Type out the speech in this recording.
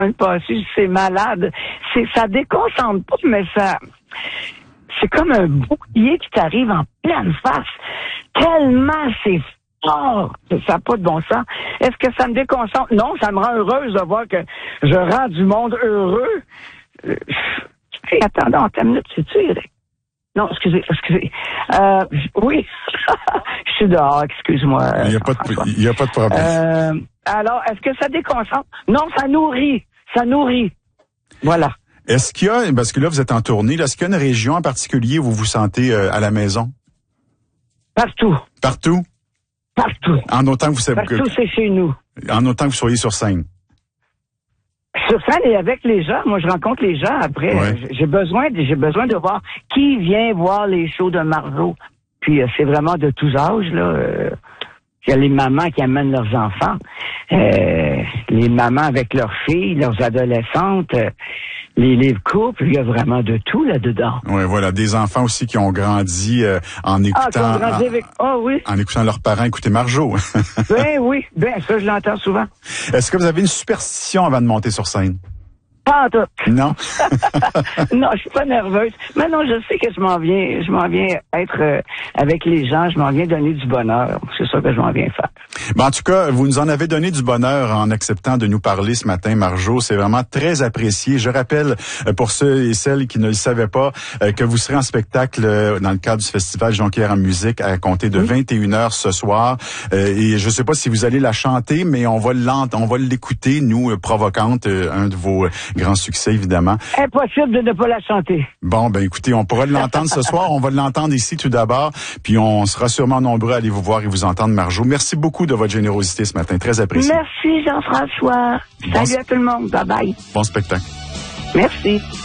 semaine passée, c'est malade. Ça déconcentre pas, mais c'est comme un bouclier qui t'arrive en pleine face. Tellement c'est fort. Ça n'a pas de bon sens. Est-ce que ça me déconcentre? Non, ça me rend heureuse de voir que je rends du monde heureux. Attends, t'as une minute, c'est-tu, Eric? Non, excusez. Oui. Je suis dehors, excuse-moi. Il n'y a pas de problème. Alors, est-ce que ça déconcentre? Non, ça nourrit. Ça nourrit. Voilà. Est-ce qu'il y a, parce que là, vous êtes en tournée, là, est-ce qu'il y a une région en particulier où vous vous sentez à la maison? Partout. Partout? Partout. En autant que vous Partout, c'est chez nous. En autant que vous soyez sur scène. Sur scène et avec les gens. Moi, je rencontre les gens après. Ouais. J'ai besoin de voir qui vient voir les shows de Marjo. Puis, c'est vraiment de tous âges, là. Il y a les mamans qui amènent leurs enfants. Les mamans avec leurs filles, leurs adolescentes. Les couples, il y a vraiment de tout là-dedans. Oui, voilà. Des enfants aussi qui ont grandi en écoutant... en écoutant leurs parents écouter Marjo. Oui. Ça, je l'entends souvent. Est-ce que vous avez une superstition avant de monter sur scène? Pas en tout. Non? Non, je suis pas nerveuse. Mais non, je sais que je m'en viens être avec les gens, je m'en viens donner du bonheur. C'est ça que je m'en viens faire. Ben, en tout cas, vous nous en avez donné du bonheur en acceptant de nous parler ce matin, Marjo. C'est vraiment très apprécié. Je rappelle, pour ceux et celles qui ne le savaient pas, que vous serez en spectacle dans le cadre du Festival Jonquière en musique à compter de 21h ce soir. Et je sais pas si vous allez la chanter, mais on va l'écouter, nous, Provocante, un de vos grands succès, évidemment. Impossible de ne pas la chanter. Bon, ben écoutez, on pourra l'entendre ce soir. On va l'entendre ici tout d'abord, puis on sera sûrement nombreux à aller vous voir et vous entendre, Marjo. Merci beaucoup de votre générosité ce matin. Très apprécié. Merci, Jean-François. Salut à tout le monde. Bye-bye. Bon spectacle. Merci.